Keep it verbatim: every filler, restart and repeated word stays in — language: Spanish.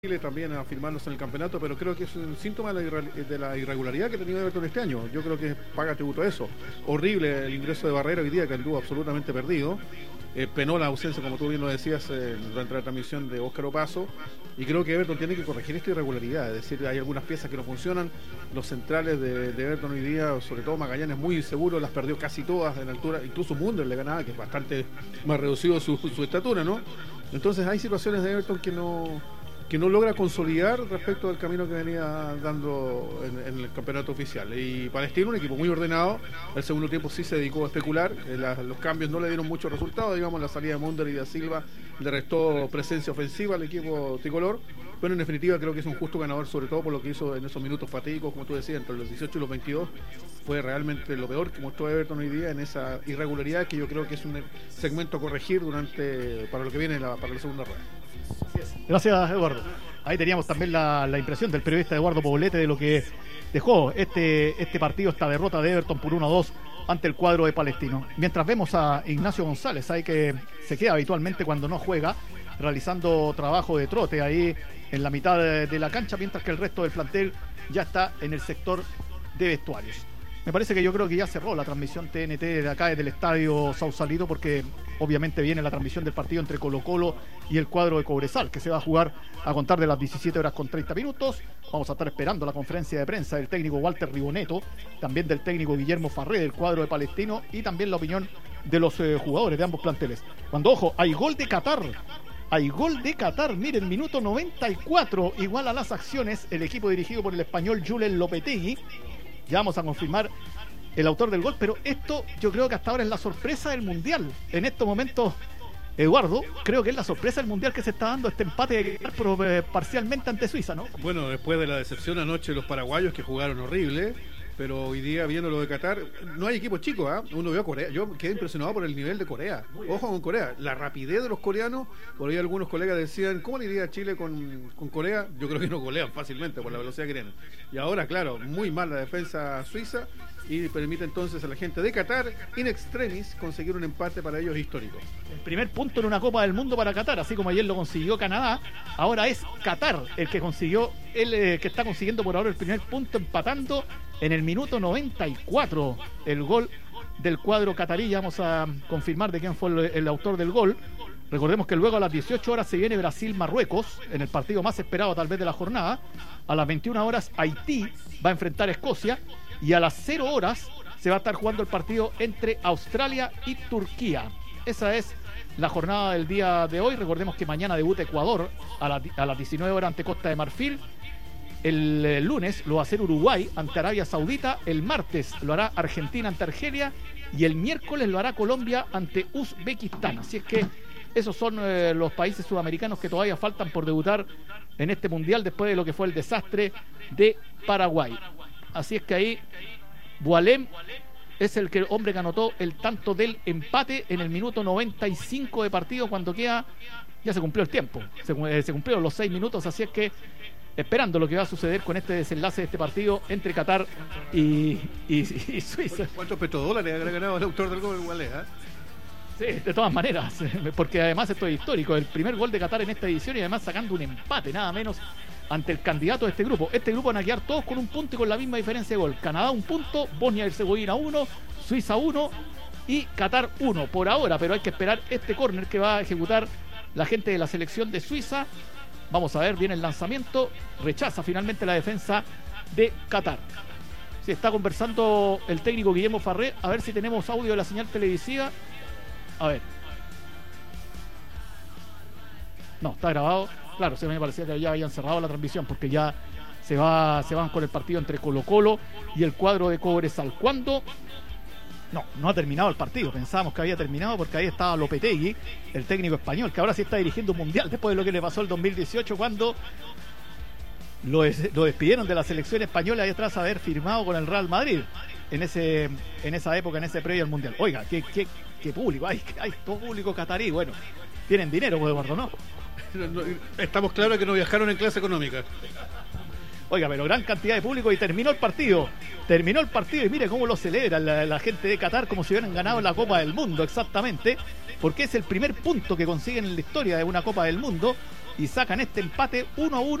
Chile también afirmándose en el campeonato, pero creo que es un síntoma de la, irre de la irregularidad que ha tenido Everton este año. Yo creo que paga tributo a eso. Horrible el ingreso de Barrera hoy día, que anduvo absolutamente perdido. Eh, penó la ausencia, como tú bien lo decías, eh, durante la transmisión de Óscar Opaso. Y creo que Everton tiene que corregir esta irregularidad. Es decir, hay algunas piezas que no funcionan. Los centrales de, de Everton hoy día, sobre todo Magallanes, muy inseguro, las perdió casi todas en altura. Incluso Munder le ganaba, que es bastante más reducido su, su estatura, ¿no? Entonces hay situaciones de Everton que no... que no logra consolidar respecto al camino que venía dando en, en el campeonato oficial. Y Palestino, un equipo muy ordenado, el segundo tiempo sí se dedicó a especular, eh, la, los cambios no le dieron muchos resultados, digamos, la salida de Munder y de Silva le restó presencia ofensiva al equipo tricolor, pero en definitiva creo que es un justo ganador, sobre todo por lo que hizo en esos minutos fatídicos, como tú decías, entre los dieciocho y los veintidós, fue realmente lo peor que mostró Everton hoy día en esa irregularidad que yo creo que es un segmento a corregir durante para lo que viene la, para la segunda rueda. Gracias, Eduardo. Ahí teníamos también la, la impresión del periodista Eduardo Poblete de lo que dejó este, este partido, esta derrota de Everton por uno a dos ante el cuadro de Palestino. Mientras vemos a Ignacio González, ahí que se queda habitualmente cuando no juega, realizando trabajo de trote ahí en la mitad de, de la cancha, mientras que el resto del plantel ya está en el sector de vestuarios. Me parece que yo creo que ya cerró la transmisión T N T de acá desde el estadio Sausalito, porque obviamente viene la transmisión del partido entre Colo Colo y el cuadro de Cobresal, que se va a jugar a contar de las diecisiete horas con treinta minutos. Vamos a estar esperando la conferencia de prensa del técnico Walter Riboneto, también del técnico Guillermo Farré del cuadro de Palestino, y también la opinión de los eh, jugadores de ambos planteles. Cuando, ojo, hay gol de Qatar. Hay gol de Qatar, miren, minuto noventa y cuatro, igual a las acciones, el equipo dirigido por el español Julen Lopetegui. Ya vamos a confirmar el autor del gol, pero esto yo creo que hasta ahora es la sorpresa del Mundial. En estos momentos, Eduardo, creo que es la sorpresa del Mundial que se está dando este empate pero, eh, parcialmente ante Suiza, ¿no? Bueno, después de la decepción anoche de los paraguayos que jugaron horrible, pero hoy día viendo lo de Qatar, no hay equipos chicos, ¿ah? ¿eh? Uno vio a Corea, yo quedé impresionado por el nivel de Corea. Ojo con Corea, la rapidez de los coreanos. Por ahí algunos colegas decían, ¿cómo le iría a Chile con, con Corea? Yo creo que no golean fácilmente por la velocidad que tienen. Y ahora, claro, muy mal la defensa suiza y permite entonces a la gente de Qatar, in extremis, conseguir un empate para ellos histórico. El primer punto en una Copa del Mundo para Qatar, así como ayer lo consiguió Canadá, ahora es Qatar el que consiguió, el eh, que está consiguiendo por ahora el primer punto, empatando en el minuto noventa y cuatro el gol del cuadro catarí. Ya vamos a confirmar de quién fue el, el autor del gol. Recordemos que luego a las dieciocho horas se viene Brasil-Marruecos, en el partido más esperado tal vez de la jornada. A las veintiuna horas Haití va a enfrentar a Escocia, y a las cero horas se va a estar jugando el partido entre Australia y Turquía. Esa es la jornada del día de hoy. Recordemos que mañana debuta Ecuador a, la, a las diecinueve horas ante Costa de Marfil. El, el lunes lo va a hacer Uruguay ante Arabia Saudita. El martes lo hará Argentina ante Argelia. Y el miércoles lo hará Colombia ante Uzbekistán. Así es que esos son eh, los países sudamericanos que todavía faltan por debutar en este mundial después de lo que fue el desastre de Paraguay. Así es que ahí Boalem es el, que, el hombre que anotó el tanto del empate en el minuto noventa y cinco de partido, cuando queda, ya se cumplió el tiempo, se, eh, se cumplieron los seis minutos, así es que esperando lo que va a suceder con este desenlace de este partido entre Qatar y, y, y Suiza. ¿Cuántos petrodólares habrá ganado el autor del gol igual, eh? Sí, de todas maneras, porque además esto es histórico, el primer gol de Qatar en esta edición, y además sacando un empate, nada menos, ante el candidato de este grupo. Este grupo van a quedar todos con un punto y con la misma diferencia de gol. Canadá un punto, Bosnia y Herzegovina uno, Suiza uno y Qatar uno por ahora, pero hay que esperar este córner que va a ejecutar la gente de la selección de Suiza. Vamos a ver, viene el lanzamiento, rechaza finalmente la defensa de Qatar. Se está conversando el técnico Guillermo Farré, a ver si tenemos audio de la señal televisiva. A ver. No, está grabado. Claro, se me parecía que ya habían cerrado la transmisión, porque ya se va, se van con el partido entre Colo Colo y el cuadro de Cobresal. ¿Cuándo? No, no ha terminado el partido. Pensábamos que había terminado porque ahí estaba Lopetegui, el técnico español, que ahora sí está dirigiendo un mundial después de lo que le pasó el dos mil dieciocho, cuando lo, des, lo despidieron de la selección española y tras haber firmado con el Real Madrid en ese en esa época, en ese previo al mundial. Oiga, qué, qué, qué público, hay, hay todo público catarí. Bueno, tienen dinero, pues, Eduardo, ¿no? Estamos claros que no viajaron en clase económica. Oiga, pero gran cantidad de público, y terminó el partido. Terminó el partido y mire cómo lo celebra la, la gente de Qatar, como si hubieran ganado la Copa del Mundo, exactamente, porque es el primer punto que consiguen en la historia de una Copa del Mundo y sacan este empate uno a uno.